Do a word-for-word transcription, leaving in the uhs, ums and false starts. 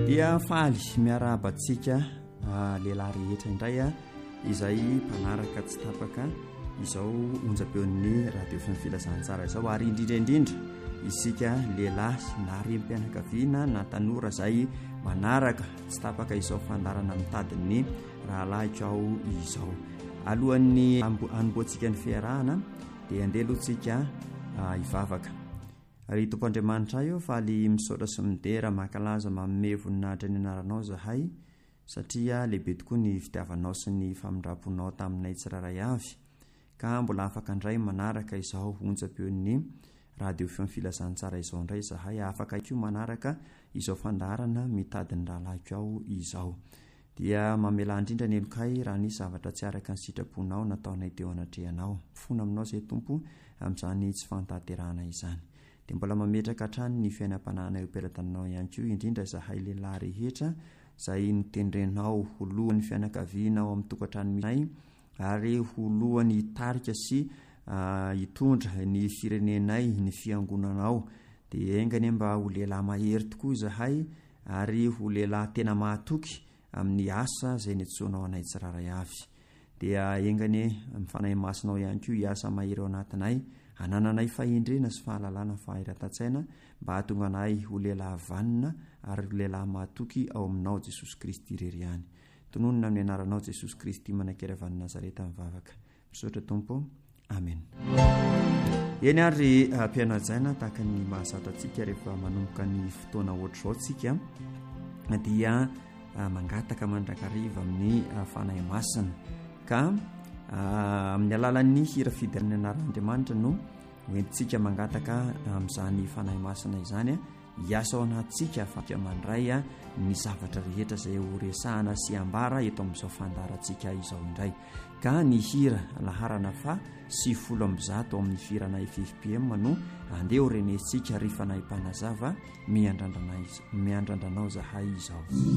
dia faly miarabantsika lehilahy rehetra indray a izay mpanaraka tsy tapaka izao onjam-peon'ny radio fm filazantsara izao ary indrindraindrindra isika lehilahy na rem-pianakaviana na tanora izay manaraka tsy tapaka izao fandarana mitadiny rahalahyko izao alohan'ny anomboantsika ny fiarahana dia andeha alohantsika hivavaka ary tompo Andriamanitra io faly misaotra sy midera mankalaza manome voninahitra ny anaranao zahay satria lehibe tokoa ny fitiavanao sy ny famindramponao taminay tsiraray avy ka mbola afaka indray manaraka izao onjam-peon'ny radio fm filazantsara izao indray zahay afaka iko manaraka izao fandarana mitadiny rahalahyko izao dia mamela indrindra ny elokay raha ny zavatra tsy araka ny sitraponao nataonay teo anatrehanao fona aminao zay tompo amin'izany tsy fantaterahana izany dia mbola mametraka hatrany ny fiainam-panahana eo am-pelatananao ihany koa indrindra zahay lehilahy rehetra izay nitendrenao olohan'ny fianakaviana ao amin'ny tokantranominay ary olohany hitarika sy hitondra ny firenenay ny fiangonanao dia engany mba ho lehilahy mahery tokoa zahay ary ho lehilahy tena mahatoky amin'ny asa izay nitsoanao anay tsiraray avy dia engany mifanahy masinao ihany koa hiasa mahery ao anatinay hanananay fahindrena sy fahalalana fahairatatsaina mba hahatonga anay ho lehilahy vanina ary ho lehilahy mahatoky ao aminao Jesosy Kristy irery ihany tononona amin'ny anaranao Jesosy Kristy manankeravany Nazareta mivavaka misaotra tompo amen. Eny ary mpianajaina tahaka ny mahazatra antsika rehefa manomboka ny fotoana ohatr'izao tsika dia mangataka mandrakariva amin'ny fanahy masina ka amin'ny alalan'ny hira fidirany anaran'Andriamanitra no hoentintsika mangataka amin'izany fanahy masina izany hiasa ao anatintsika afaka mandray ny zavatra rehetra izay horesahana sy ambara eto amin'izao fandarantsika izao indray ka ny hira laharana fa sy folo amby zato amin'ny firana F F P M no andeha ho renesintsika ry fanahy mpanazava miandrandranao zahay izao.